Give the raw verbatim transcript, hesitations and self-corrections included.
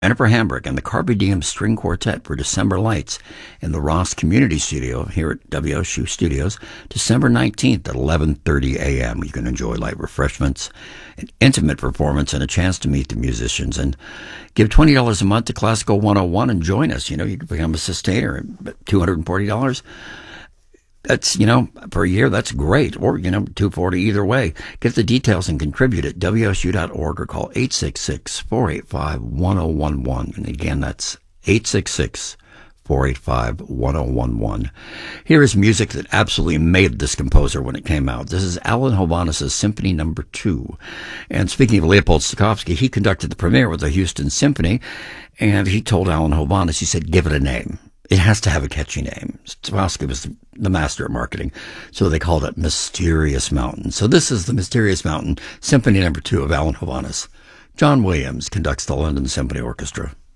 Jennifer Hambrick and the Carpe Diem String Quartet for December Lights in the Ross Community Studio here at W S U Studios, December nineteenth at eleven thirty a.m. You can enjoy light refreshments, an intimate performance, and a chance to meet the musicians. And give twenty dollars a month to Classical one oh one and join us. You know, you can become a sustainer at two hundred forty dollars. That's, you know, per year, that's great. Or, you know, two hundred forty dollars either way. Get the details and contribute at W S U dot org or call eight six six, four eight five, one oh one one. And again, that's eight six six, four eight five, one oh one one. Here is music that absolutely made this composer when it came out. This is Alan Hovhaness' Symphony Number Two. And speaking of Leopold Stokowski, he conducted the premiere with the Houston Symphony, and he told Alan Hovhaness, he said, give it a name. It has to have a catchy name. Stokowski was the, the master of marketing, so they called it Mysterious Mountain. So this is the Mysterious Mountain, Symphony Number Two of Alan Hovhaness. John Williams conducts the London Symphony Orchestra.